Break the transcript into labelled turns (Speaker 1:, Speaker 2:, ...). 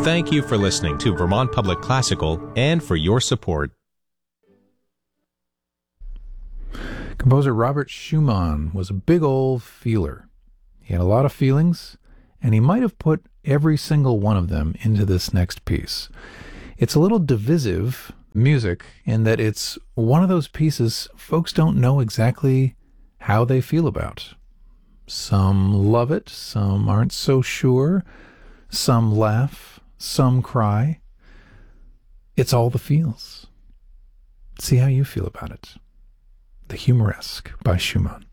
Speaker 1: Thank you for listening to Vermont Public Classical and for your support.
Speaker 2: Composer Robert Schumann was a big old feeler. He had a lot of feelings, and he might have put every single one of them into this next piece. It's a little divisive music in that it's one of those pieces folks don't know exactly how they feel about. Some love it, some aren't so sure, some laugh, some cry. It's all the feels. See how you feel about it. The Humoresque by Schumann.